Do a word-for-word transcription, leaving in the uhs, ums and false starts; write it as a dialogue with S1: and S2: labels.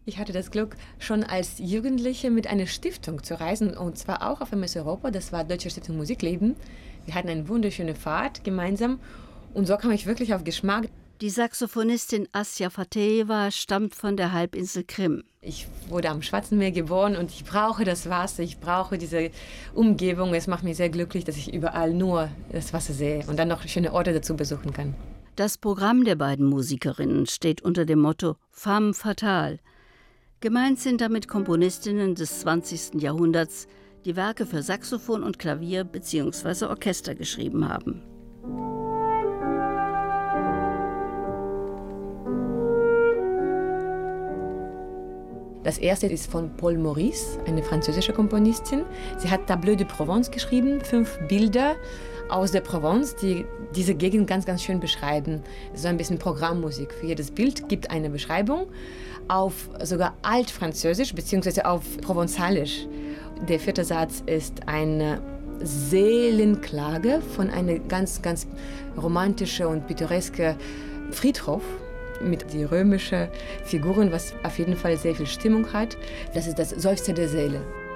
S1: Ich hatte das Glück, schon als Jugendliche mit einer Stiftung zu reisen, und zwar auch auf der Messe Europa. Das war Deutsche Stiftung Musikleben. Wir hatten eine wunderschöne Fahrt gemeinsam und so kam ich wirklich auf Geschmack.
S2: Die Saxophonistin Asja Fatejeva stammt von der Halbinsel Krim.
S1: Ich wurde am Schwarzen Meer geboren und ich brauche das Wasser, ich brauche diese Umgebung. Es macht mich sehr glücklich, dass ich überall nur das Wasser sehe und dann noch schöne Orte dazu besuchen kann.
S2: Das Programm der beiden Musikerinnen steht unter dem Motto Femme fatale. Gemeint sind damit Komponistinnen des zwanzigsten Jahrhunderts, die Werke für Saxophon und Klavier bzw. Orchester geschrieben haben.
S1: Das erste ist von Paul Maurice, eine französische Komponistin. Sie hat Tableau de Provence geschrieben, fünf Bilder aus der Provence, die diese Gegend ganz, ganz schön beschreiben. So ein bisschen Programmmusik. Für jedes Bild gibt eine Beschreibung auf sogar Altfranzösisch bzw. auf Provenzalisch. Der vierte Satz ist eine Seelenklage von einer ganz, ganz romantischen und pittoreske Friedhof mit den römischen Figuren, was auf jeden Fall sehr viel Stimmung hat. Das ist das Seufzer der Seele.